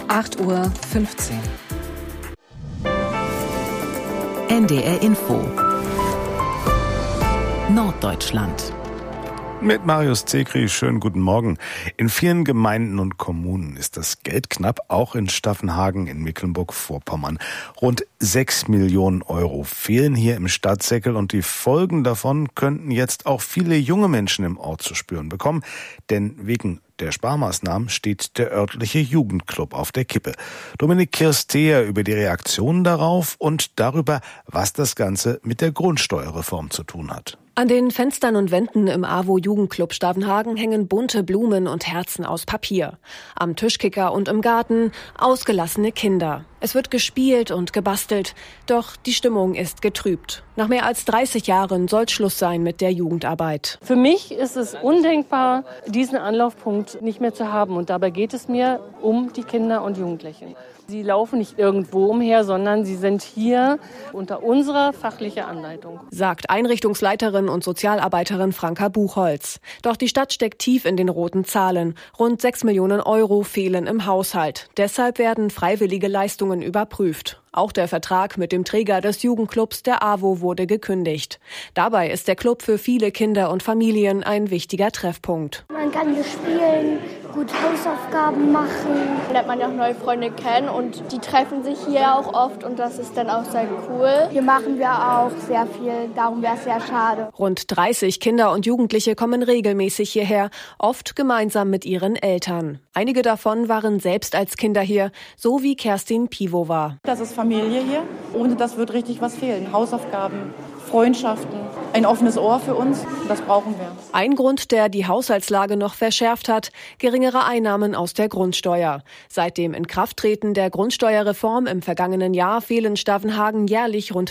8:15 Uhr. NDR Info. Norddeutschland. Mit Marius Zekri, schönen guten Morgen. In vielen Gemeinden und Kommunen ist das Geld knapp, auch in Staffenhagen in Mecklenburg-Vorpommern. Rund 6 Millionen Euro fehlen hier im Stadtsäckel und die Folgen davon könnten jetzt auch viele junge Menschen im Ort zu spüren bekommen, denn wegen der Sparmaßnahmen steht der örtliche Jugendclub auf der Kippe. Dominik Kirstea über die Reaktionen darauf und darüber, was das Ganze mit der Grundsteuerreform zu tun hat. An den Fenstern und Wänden im AWO-Jugendclub Stavenhagen hängen bunte Blumen und Herzen aus Papier. Am Tischkicker und im Garten ausgelassene Kinder. Es wird gespielt und gebastelt, doch die Stimmung ist getrübt. Nach mehr als 30 Jahren soll Schluss sein mit der Jugendarbeit. Für mich ist es undenkbar, diesen Anlaufpunkt nicht mehr zu haben. Und dabei geht es mir um die Kinder und Jugendlichen. Sie laufen nicht irgendwo umher, sondern sie sind hier unter unserer fachlichen Anleitung, sagt Einrichtungsleiterin und Sozialarbeiterin Franka Buchholz. Doch die Stadt steckt tief in den roten Zahlen. Rund 6 Millionen Euro fehlen im Haushalt. Deshalb werden freiwillige Leistungen überprüft. Auch der Vertrag mit dem Träger des Jugendclubs, der AWO, wurde gekündigt. Dabei ist der Club für viele Kinder und Familien ein wichtiger Treffpunkt. Man kann hier spielen, gut Hausaufgaben machen. Da lernt man ja auch neue Freunde kennen und die treffen sich hier auch oft und das ist dann auch sehr cool. Hier machen wir auch sehr viel, darum wäre es sehr schade. Rund 30 Kinder und Jugendliche kommen regelmäßig hierher, oft gemeinsam mit ihren Eltern. Einige davon waren selbst als Kinder hier, so wie Kerstin Pivovar. Das ist Familie hier. Ohne das wird richtig was fehlen. Hausaufgaben, Freundschaften, ein offenes Ohr für uns. Das brauchen wir. Ein Grund, der die Haushaltslage noch verschärft hat, geringere Einnahmen aus der Grundsteuer. Seit dem Inkrafttreten der Grundsteuerreform im vergangenen Jahr fehlen Stavenhagen jährlich rund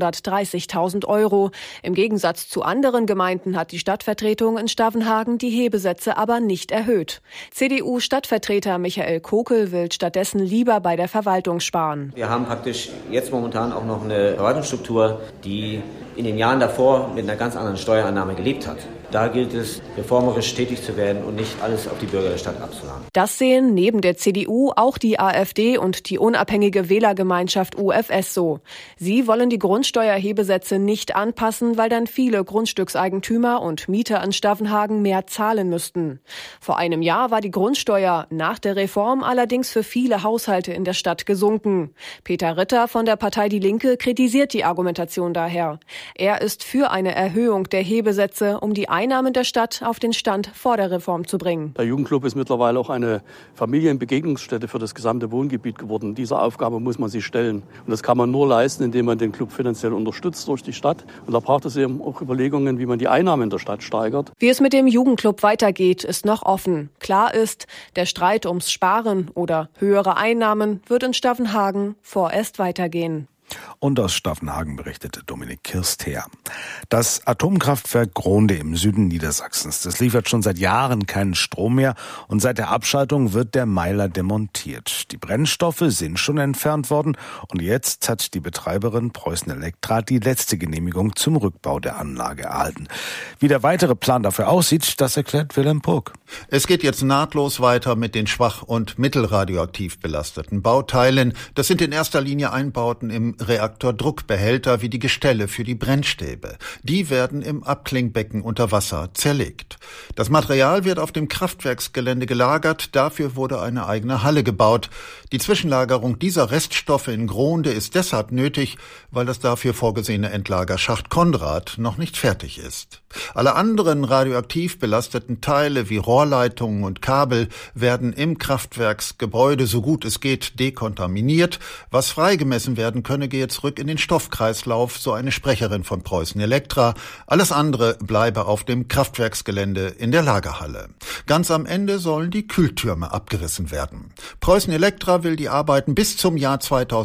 330.000 Euro. Im Gegensatz zu anderen Gemeinden hat die Stadtvertretung in Stavenhagen die Hebesätze aber nicht erhöht. CDU-Stadtvertreter Michael Kokel will stattdessen lieber bei der Verwaltung sparen. Wir haben praktisch jetzt momentan auch noch eine Verwaltungsstruktur, die in den Jahren davor mit einer ganz anderen Steuerannahme gelebt hat. Da gilt es, reformerisch tätig zu werden und nicht alles auf die Bürger der Stadt abzuladen. Das sehen neben der CDU auch die AfD und die unabhängige Wählergemeinschaft UFS so. Sie wollen die Grundsteuerhebesätze nicht anpassen, weil dann viele Grundstückseigentümer und Mieter in Stavenhagen mehr zahlen müssten. Vor einem Jahr war die Grundsteuer nach der Reform allerdings für viele Haushalte in der Stadt gesunken. Peter Ritter von der Partei Die Linke kritisiert die Argumentation daher. Er ist für eine Erhöhung der Hebesätze, um die Einnahmen der Stadt auf den Stand vor der Reform zu bringen. Der Jugendclub ist mittlerweile auch eine Familienbegegnungsstätte für das gesamte Wohngebiet geworden. Dieser Aufgabe muss man sich stellen. Und das kann man nur leisten, indem man den Club finanziell unterstützt durch die Stadt. Und da braucht es eben auch Überlegungen, wie man die Einnahmen der Stadt steigert. Wie es mit dem Jugendclub weitergeht, ist noch offen. Klar ist, der Streit ums Sparen oder höhere Einnahmen wird in Stavenhagen vorerst weitergehen. Und aus Stavenhagen berichtete Dominik Kirstea. Das Atomkraftwerk Grohnde im Süden Niedersachsens, das liefert schon seit Jahren keinen Strom mehr und seit der Abschaltung wird der Meiler demontiert. Die Brennstoffe sind schon entfernt worden und jetzt hat die Betreiberin Preußen Elektra die letzte Genehmigung zum Rückbau der Anlage erhalten. Wie der weitere Plan dafür aussieht, das erklärt Wilhelm Purg. Es geht jetzt nahtlos weiter mit den schwach- und mittelradioaktiv belasteten Bauteilen. Das sind in erster Linie Einbauten im Reaktordruckbehälter wie die Gestelle für die Brennstäbe. Die werden im Abklingbecken unter Wasser zerlegt. Das Material wird auf dem Kraftwerksgelände gelagert. Dafür wurde eine eigene Halle gebaut. Die Zwischenlagerung dieser Reststoffe in Grohnde ist deshalb nötig, weil das dafür vorgesehene Endlager Schacht Konrad noch nicht fertig ist. Alle anderen radioaktiv belasteten Teile wie Rohrleitungen und Kabel werden im Kraftwerksgebäude so gut es geht dekontaminiert. Was freigemessen werden könne, gehe zurück in den Stoffkreislauf, so eine Sprecherin von Preußen Elektra. Alles andere bleibe auf dem Kraftwerksgelände in der Lagerhalle. Ganz am Ende sollen die Kühltürme abgerissen werden. Preußen Elektra will die Arbeiten bis zum Jahr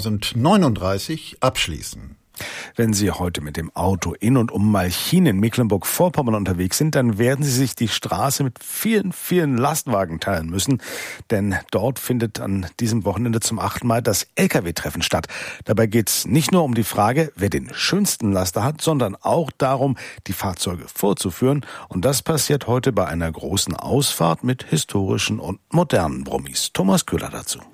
2039 abschließen. Wenn Sie heute mit dem Auto in und um Malchin in Mecklenburg-Vorpommern unterwegs sind, dann werden Sie sich die Straße mit vielen, vielen Lastwagen teilen müssen. Denn dort findet an diesem Wochenende zum 8. Mal das LKW-Treffen statt. Dabei geht es nicht nur um die Frage, wer den schönsten Laster hat, sondern auch darum, die Fahrzeuge vorzuführen. Und das passiert heute bei einer großen Ausfahrt mit historischen und modernen Brummis. Thomas Köhler dazu.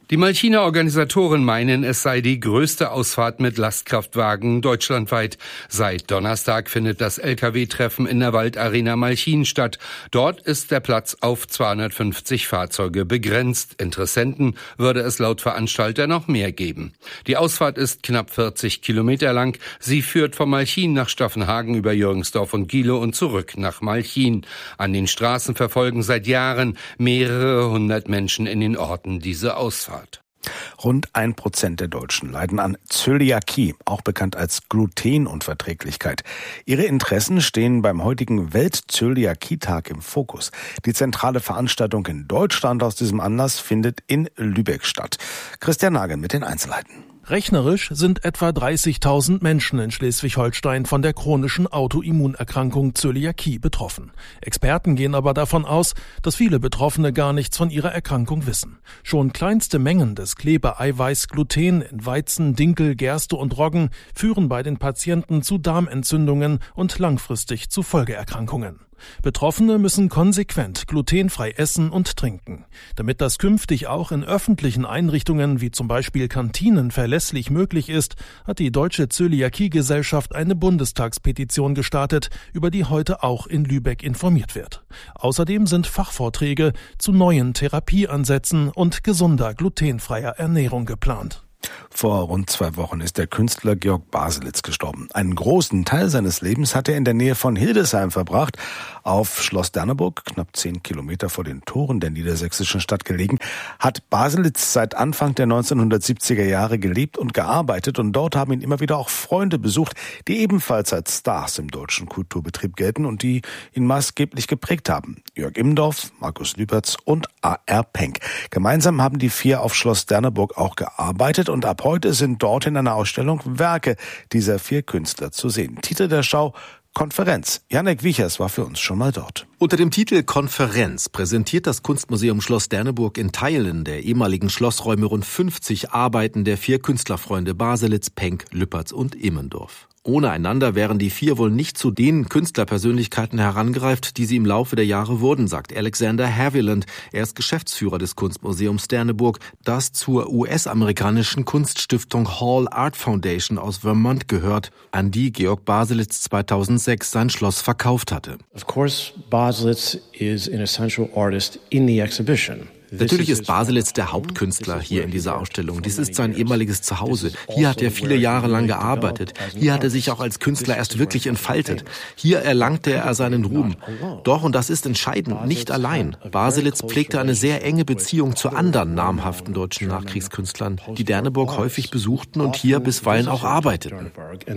Die Malchiner Organisatoren meinen, es sei die größte Ausfahrt mit Lastkraftwagen deutschlandweit. Seit Donnerstag findet das LKW-Treffen in der Waldarena Malchin statt. Dort ist der Platz auf 250 Fahrzeuge begrenzt. Interessenten würde es laut Veranstalter noch mehr geben. Die Ausfahrt ist knapp 40 Kilometer lang. Sie führt von Malchin nach Staffenhagen über Jürgensdorf und Giele und zurück nach Malchin. An den Straßen verfolgen seit Jahren mehrere hundert Menschen in den Orten diese Ausfahrt. Rund 1% der Deutschen leiden an Zöliakie, auch bekannt als Glutenunverträglichkeit. Ihre Interessen stehen beim heutigen Welt-Zöliakie-Tag im Fokus. Die zentrale Veranstaltung in Deutschland aus diesem Anlass findet in Lübeck statt. Christian Nagel mit den Einzelheiten. Rechnerisch sind etwa 30.000 Menschen in Schleswig-Holstein von der chronischen Autoimmunerkrankung Zöliakie betroffen. Experten gehen aber davon aus, dass viele Betroffene gar nichts von ihrer Erkrankung wissen. Schon kleinste Mengen des Klebeeiweiß Gluten in Weizen, Dinkel, Gerste und Roggen führen bei den Patienten zu Darmentzündungen und langfristig zu Folgeerkrankungen. Betroffene müssen konsequent glutenfrei essen und trinken. Damit das künftig auch in öffentlichen Einrichtungen wie zum Beispiel Kantinen verlässlich möglich ist, hat die Deutsche Zöliakie-Gesellschaft eine Bundestagspetition gestartet, über die heute auch in Lübeck informiert wird. Außerdem sind Fachvorträge zu neuen Therapieansätzen und gesunder glutenfreier Ernährung geplant. Vor rund 2 Wochen ist der Künstler Georg Baselitz gestorben. Einen großen Teil seines Lebens hat er in der Nähe von Hildesheim verbracht. Auf Schloss Derneburg, knapp 10 Kilometer vor den Toren der niedersächsischen Stadt gelegen, hat Baselitz seit Anfang der 1970er Jahre gelebt und gearbeitet. Und dort haben ihn immer wieder auch Freunde besucht, die ebenfalls als Stars im deutschen Kulturbetrieb gelten und die ihn maßgeblich geprägt haben. Jörg Immendorf, Markus Lüpertz und A.R. Penck. Gemeinsam haben die 4 auf Schloss Derneburg auch gearbeitet. Und ab heute sind dort in einer Ausstellung Werke dieser 4 Künstler zu sehen. Titel der Schau: Konferenz. Janek Wiechers war für uns schon mal dort. Unter dem Titel Konferenz präsentiert das Kunstmuseum Schloss Derneburg in Teilen der ehemaligen Schlossräume rund 50 Arbeiten der 4 Künstlerfreunde Baselitz, Penck, Lüpertz und Immendorf. Ohne einander wären die 4 wohl nicht zu den Künstlerpersönlichkeiten herangereift, die sie im Laufe der Jahre wurden, sagt Alexander Haviland. Er ist Geschäftsführer des Kunstmuseums Derneburg, das zur US-amerikanischen Kunststiftung Hall Art Foundation aus Vermont gehört, an die Georg Baselitz 2006 sein Schloss verkauft hatte. Of course, Baselitz is an essential artist in the exhibition. Natürlich ist Baselitz der Hauptkünstler hier in dieser Ausstellung. Dies ist sein ehemaliges Zuhause. Hier hat er viele Jahre lang gearbeitet. Hier hat er sich auch als Künstler erst wirklich entfaltet. Hier erlangte er seinen Ruhm. Doch, und das ist entscheidend, nicht allein. Baselitz pflegte eine sehr enge Beziehung zu anderen namhaften deutschen Nachkriegskünstlern, die Derneburg häufig besuchten und hier bisweilen auch arbeiteten.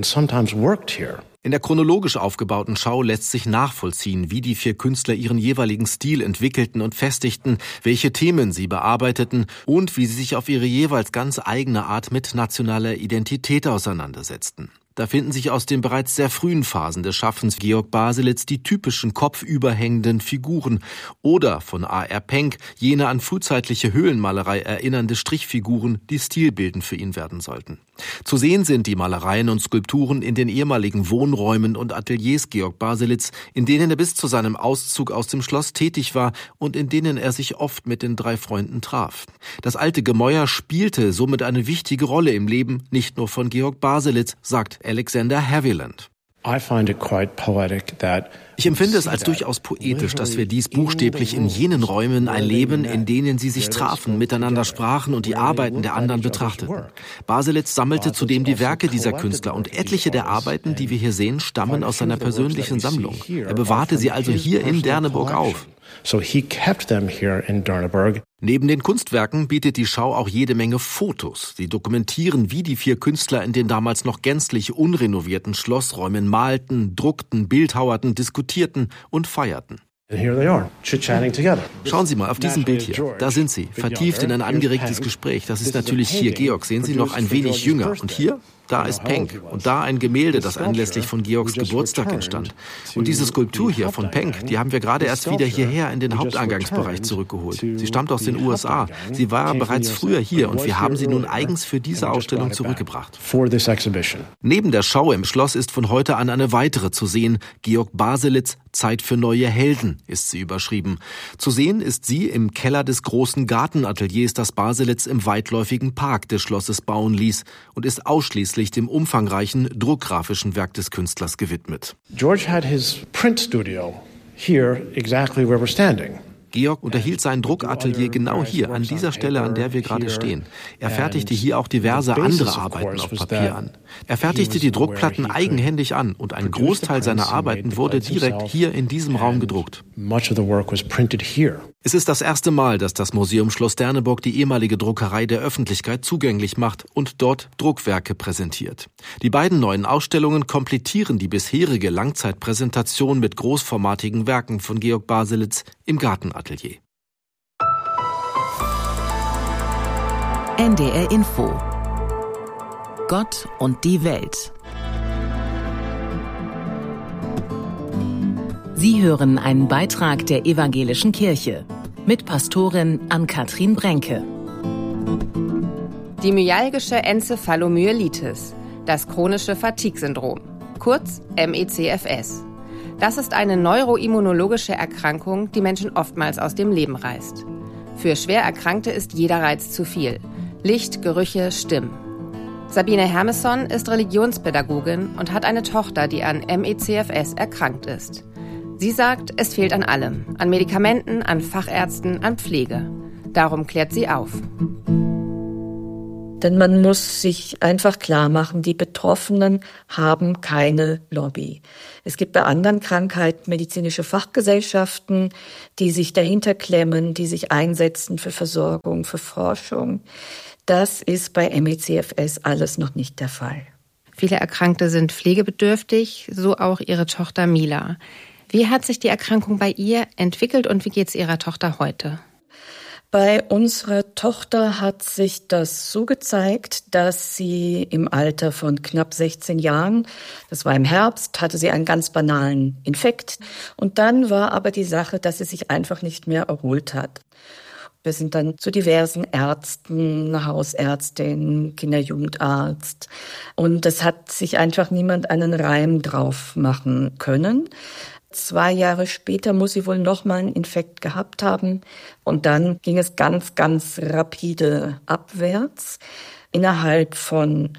In der chronologisch aufgebauten Schau lässt sich nachvollziehen, wie die 4 Künstler ihren jeweiligen Stil entwickelten und festigten, welche Themen sie bearbeiteten und wie sie sich auf ihre jeweils ganz eigene Art mit nationaler Identität auseinandersetzten. Da finden sich aus den bereits sehr frühen Phasen des Schaffens Georg Baselitz die typischen kopfüberhängenden Figuren oder von A.R. Penck jene an frühzeitliche Höhlenmalerei erinnernde Strichfiguren, die stilbildend für ihn werden sollten. Zu sehen sind die Malereien und Skulpturen in den ehemaligen Wohnräumen und Ateliers Georg Baselitz, in denen er bis zu seinem Auszug aus dem Schloss tätig war und in denen er sich oft mit den 3 Freunden traf. Das alte Gemäuer spielte somit eine wichtige Rolle im Leben, nicht nur von Georg Baselitz, sagt Alexander Haviland. Ich empfinde es als durchaus poetisch, dass wir dies buchstäblich in jenen Räumen erleben, in denen sie sich trafen, miteinander sprachen und die Arbeiten der anderen betrachteten. Baselitz sammelte zudem die Werke dieser Künstler und etliche der Arbeiten, die wir hier sehen, stammen aus seiner persönlichen Sammlung. Er bewahrte sie also hier in Derneburg auf. Neben den Kunstwerken bietet die Schau auch jede Menge Fotos. Sie dokumentieren, wie die 4 Künstler in den damals noch gänzlich unrenovierten Schlossräumen malten, druckten, bildhauerten, diskutierten und feierten. Schauen Sie mal auf diesem Bild hier. Da sind sie, vertieft in ein angeregtes Gespräch. Das ist natürlich hier Georg. Sehen Sie, noch ein wenig jünger. Und hier? Da ist Penck. Und da ein Gemälde, das anlässlich von Georgs Geburtstag entstand. Und diese Skulptur hier von Penck, die haben wir gerade erst wieder hierher in den Haupteingangsbereich zurückgeholt. Sie stammt aus den USA. Sie war bereits früher hier und wir haben sie nun eigens für diese Ausstellung zurückgebracht. Neben der Schau im Schloss ist von heute an eine weitere zu sehen. Georg Baselitz Zeit für neue Helden ist sie überschrieben. Zu sehen ist sie im Keller des großen Gartenateliers, das Baselitz im weitläufigen Park des Schlosses bauen ließ und ist ausschließlich dem umfangreichen druckgrafischen Werk des Künstlers gewidmet. George had his print studio here exactly where we're standing. Georg unterhielt sein Druckatelier genau hier, an dieser Stelle, an der wir gerade stehen. Er fertigte hier auch diverse andere Arbeiten auf Papier an. Er fertigte die Druckplatten eigenhändig an und ein Großteil seiner Arbeiten wurde direkt hier in diesem Raum gedruckt. Es ist das erste Mal, dass das Museum Schloss Derneburg die ehemalige Druckerei der Öffentlichkeit zugänglich macht und dort Druckwerke präsentiert. Die beiden neuen Ausstellungen komplettieren die bisherige Langzeitpräsentation mit großformatigen Werken von Georg Baselitz im Gartenatelier. NDR Info. Gott und die Welt. Sie hören einen Beitrag der Evangelischen Kirche mit Pastorin Ann-Kathrin Brenke. Die myalgische Enzephalomyelitis, das chronische Fatigue-Syndrom, kurz MECFS. Das ist eine neuroimmunologische Erkrankung, die Menschen oftmals aus dem Leben reißt. Für schwer Erkrankte ist jeder Reiz zu viel. Licht, Gerüche, Stimmen. Sabine Hermesson ist Religionspädagogin und hat eine Tochter, die an MECFS erkrankt ist. Sie sagt, es fehlt an allem. An Medikamenten, an Fachärzten, an Pflege. Darum klärt sie auf. Denn man muss sich einfach klar machen, die Betroffenen haben keine Lobby. Es gibt bei anderen Krankheiten medizinische Fachgesellschaften, die sich dahinter klemmen, die sich einsetzen für Versorgung, für Forschung. Das ist bei MECFS alles noch nicht der Fall. Viele Erkrankte sind pflegebedürftig, so auch ihre Tochter Mila. Wie hat sich die Erkrankung bei ihr entwickelt und wie geht es ihrer Tochter heute? Bei unserer Tochter hat sich das so gezeigt, dass sie im Alter von knapp 16 Jahren, das war im Herbst, hatte sie einen ganz banalen Infekt. Und dann war aber die Sache, dass sie sich einfach nicht mehr erholt hat. Wir sind dann zu diversen Ärzten, eine Hausärztin, Kinderjugendarzt. Und es hat sich einfach niemand einen Reim drauf machen können. 2 Jahre später muss sie wohl nochmal einen Infekt gehabt haben. Und dann ging es ganz, ganz rapide abwärts. Innerhalb von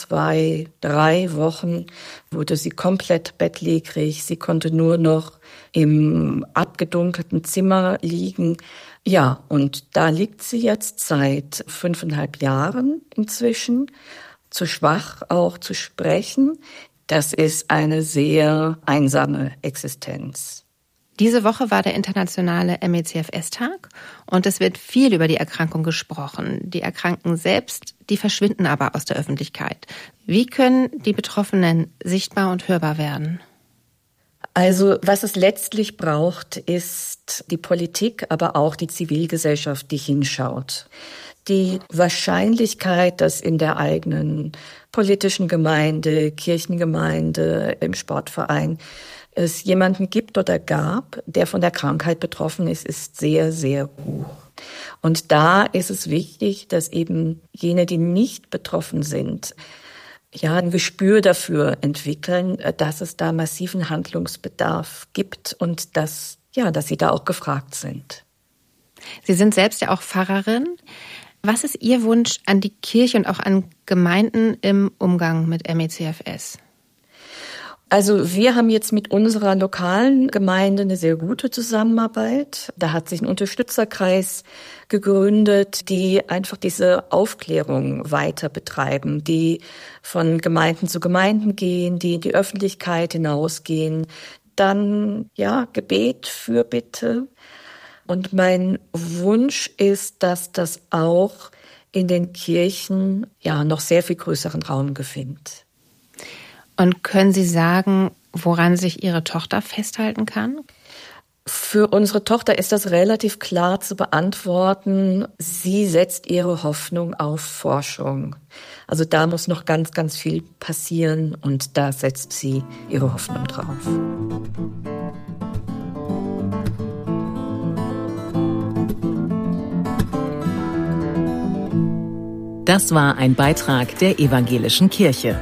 2-3 Wochen wurde sie komplett bettlägerig. Sie konnte nur noch im abgedunkelten Zimmer liegen. Ja, und da liegt sie jetzt seit 5,5 Jahren inzwischen, zu schwach auch zu sprechen. Das ist eine sehr einsame Existenz. Diese Woche war der internationale MECFS-Tag und es wird viel über die Erkrankung gesprochen. Die Erkrankten selbst, die verschwinden aber aus der Öffentlichkeit. Wie können die Betroffenen sichtbar und hörbar werden? Also was es letztlich braucht, ist die Politik, aber auch die Zivilgesellschaft, die hinschaut. Die Wahrscheinlichkeit, dass in der eigenen politischen Gemeinde, Kirchengemeinde, im Sportverein es jemanden gibt oder gab, der von der Krankheit betroffen ist, ist sehr, sehr hoch. Und da ist es wichtig, dass eben jene, die nicht betroffen sind, ja, ein Gespür dafür entwickeln, dass es da massiven Handlungsbedarf gibt und dass sie da auch gefragt sind. Sie sind selbst ja auch Pfarrerin. Was ist Ihr Wunsch an die Kirche und auch an Gemeinden im Umgang mit MECFS? Also wir haben jetzt mit unserer lokalen Gemeinde eine sehr gute Zusammenarbeit. Da hat sich ein Unterstützerkreis gegründet, die einfach diese Aufklärung weiter betreiben, die von Gemeinden zu Gemeinden gehen, die in die Öffentlichkeit hinausgehen. Dann, Gebet, Fürbitte. Und mein Wunsch ist, dass das auch in den Kirchen noch sehr viel größeren Raum gewinnt. Und können Sie sagen, woran sich Ihre Tochter festhalten kann? Für unsere Tochter ist das relativ klar zu beantworten. Sie setzt ihre Hoffnung auf Forschung. Also da muss noch ganz, ganz viel passieren und da setzt sie ihre Hoffnung drauf. Das war ein Beitrag der Evangelischen Kirche.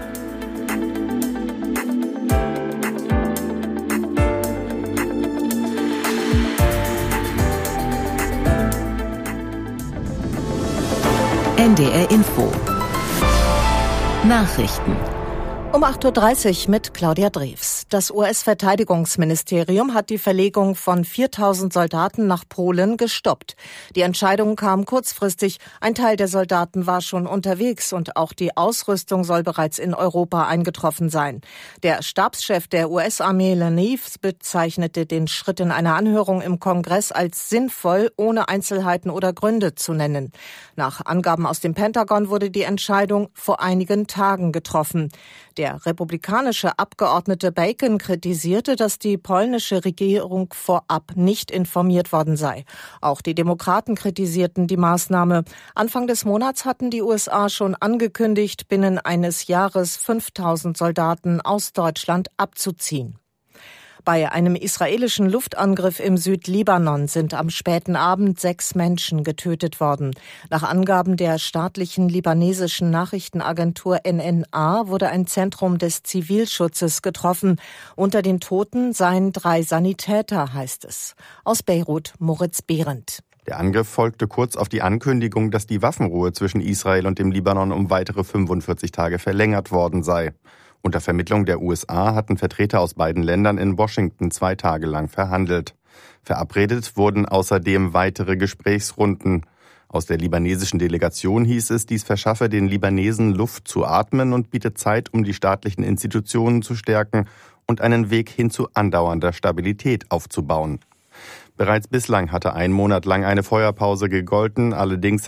NDR Info. Nachrichten. Um 8.30 Uhr mit Claudia Drews. Das US-Verteidigungsministerium hat die Verlegung von 4.000 Soldaten nach Polen gestoppt. Die Entscheidung kam kurzfristig. Ein Teil der Soldaten war schon unterwegs und auch die Ausrüstung soll bereits in Europa eingetroffen sein. Der Stabschef der US-Armee Lanief bezeichnete den Schritt in einer Anhörung im Kongress als sinnvoll, ohne Einzelheiten oder Gründe zu nennen. Nach Angaben aus dem Pentagon wurde die Entscheidung vor einigen Tagen getroffen. Der republikanische Abgeordnete Bacon kritisierte, dass die polnische Regierung vorab nicht informiert worden sei. Auch die Demokraten kritisierten die Maßnahme. Anfang des Monats hatten die USA schon angekündigt, binnen eines Jahres 5.000 Soldaten aus Deutschland abzuziehen. Bei einem israelischen Luftangriff im Südlibanon sind am späten Abend 6 Menschen getötet worden. Nach Angaben der staatlichen libanesischen Nachrichtenagentur NNA wurde ein Zentrum des Zivilschutzes getroffen. Unter den Toten seien 3 Sanitäter, heißt es. Aus Beirut, Moritz Behrendt. Der Angriff folgte kurz auf die Ankündigung, dass die Waffenruhe zwischen Israel und dem Libanon um weitere 45 Tage verlängert worden sei. Unter Vermittlung der USA hatten Vertreter aus beiden Ländern in Washington 2 Tage lang verhandelt. Verabredet wurden außerdem weitere Gesprächsrunden. Aus der libanesischen Delegation hieß es, dies verschaffe den Libanesen Luft zu atmen und biete Zeit, um die staatlichen Institutionen zu stärken und einen Weg hin zu andauernder Stabilität aufzubauen. Bereits bislang hatte 1 Monat lang eine Feuerpause gegolten, allerdings